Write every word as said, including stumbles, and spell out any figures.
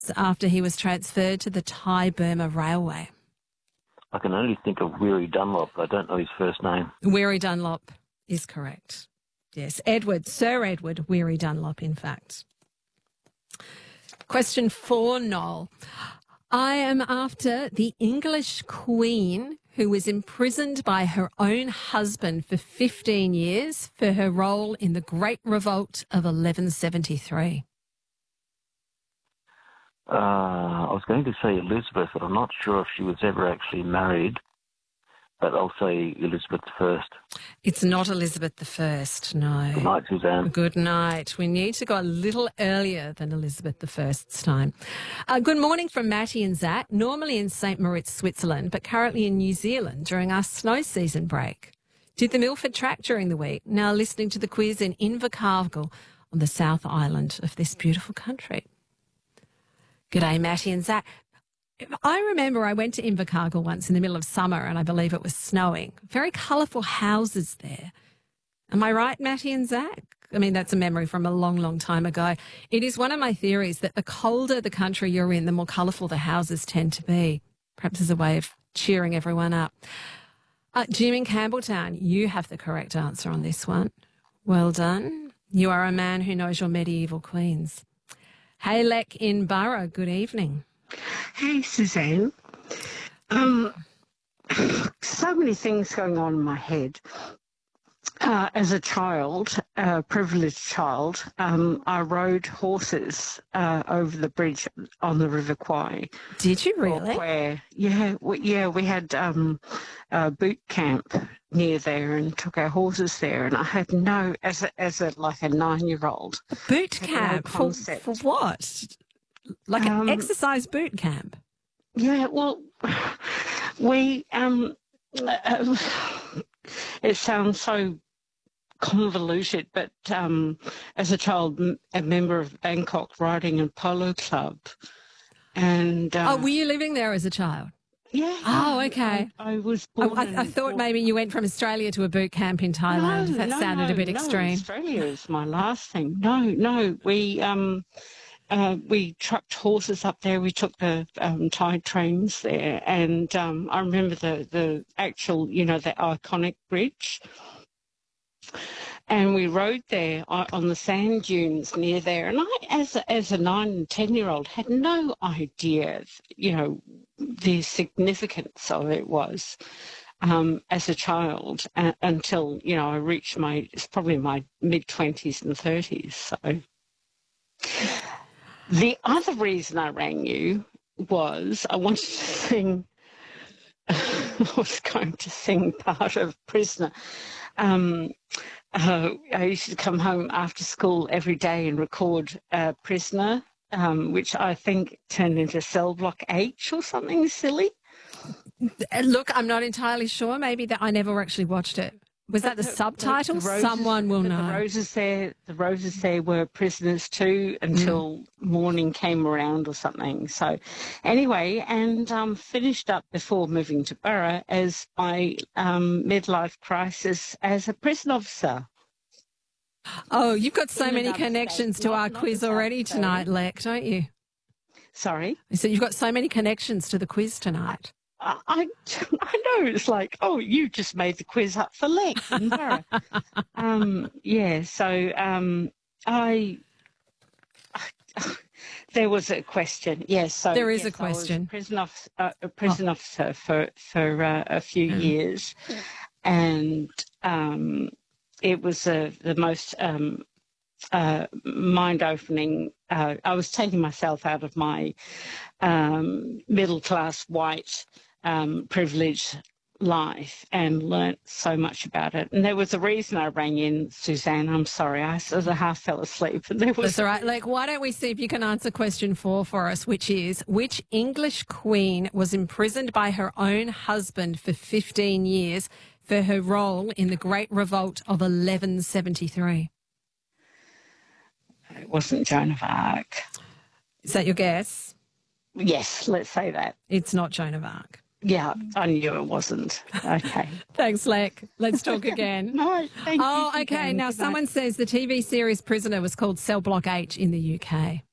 after he was transferred to the Thai-Burma Railway? I can only think of Weary Dunlop. I don't know his first name. Weary Dunlop is correct. Yes, Edward, Sir Edward Weary Dunlop, in fact. Question four, Noel. I am after the English Queen who was imprisoned by her own husband for fifteen years for her role in the Great Revolt of eleven seventy-three. Uh, I was going to say Elizabeth, but I'm not sure if she was ever actually married. But I'll say Elizabeth the First. It's not Elizabeth the First, no. Good night, Suzanne. Good night. We need to go a little earlier than Elizabeth the First's time. Uh, good morning from Matty and Zach, normally in Saint Moritz, Switzerland, but currently in New Zealand during our snow season break. Did the Milford track during the week, now listening to the quiz in Invercargill on the South Island of this beautiful country. G'day, Matty and Zach. I remember I went to Invercargill once in the middle of summer and I believe it was snowing. Very colourful houses there. Am I right, Matty and Zach? I mean, that's a memory from a long, long time ago. It is one of my theories that the colder the country you're in, the more colourful the houses tend to be, perhaps as a way of cheering everyone up. Uh, Jim in Campbelltown, you have the correct answer on this one. Well done. You are a man who knows your medieval queens. Hey, Lek in Borough, good evening. Hey, Suzanne. Um, so many things going on in my head. Uh, as a child, a privileged child, um, I rode horses uh, over the bridge on the River Kwai. Did you really? Where, yeah, we, yeah, we had um, a boot camp near there and took our horses there. And I had no, as a, as a like a nine-year-old, a boot camp no for, for what? Like an um, exercise boot camp? Yeah, well, we, um, uh, it sounds so convoluted, but um, as a child, a member of Bangkok Riding and Polo Club. And uh, oh, were you living there as a child? Yeah. Oh, okay. I, I was born I, I, I thought maybe you went from Australia to a boot camp in Thailand. No, that no, sounded no, a bit no, extreme. Australia is my last thing. No, no, we... Um, Uh, we trucked horses up there. We took the um, Thai trains there, and um, I remember the the actual, you know, the iconic bridge. And we rode there on the sand dunes near there. And I, as a, as a nine and ten year old, had no idea, you know, the significance of it was um, as a child uh, until, you know, I reached my, it's probably my mid twenties and thirties. So. The other reason I rang you was I wanted to sing, I was going to sing part of Prisoner. Um, uh, I used to come home after school every day and record uh, Prisoner, um, which I think turned into Cell Block H or something silly. Look, I'm not entirely sure. Maybe that I never actually watched it. Was that the, the subtitle? The, the roses, Someone will know. The roses there, the roses there were prisoners too until mm. morning came around or something. So, anyway, and um, finished up before moving to Borough as my um, midlife crisis as a prison officer. Oh, you've got so In many connections state. to not, our not quiz already tonight, Lek, don't you? Sorry? So you've got so many connections to the quiz tonight. I, I, I know, it's like, oh, you just made the quiz up for Lek in Borough. um, yeah, so um, I, I, there was a question, yes. So, there is yes, a question. I was a prison, officer, uh, a prison oh. officer for, for uh, a few mm. years, and um, it was uh, the most um, uh, mind-opening. Uh, I was taking myself out of my um, middle-class white Um, privileged life and learnt so much about it. And there was a reason I rang in, Suzanne. I'm sorry, I sort of half fell asleep. And there was That's all right. Like, why don't we see if you can answer question four for us, which is, which English queen was imprisoned by her own husband for fifteen years for her role in the Great Revolt of eleven seventy-three? It wasn't Joan of Arc. Is that your guess? Yes, let's say that. It's not Joan of Arc. Yeah, I knew it wasn't. Okay. Thanks, Lek. Let's talk again. No, thank oh, you. okay. Now, someone says the T V series Prisoner was called Cell Block H in the U K.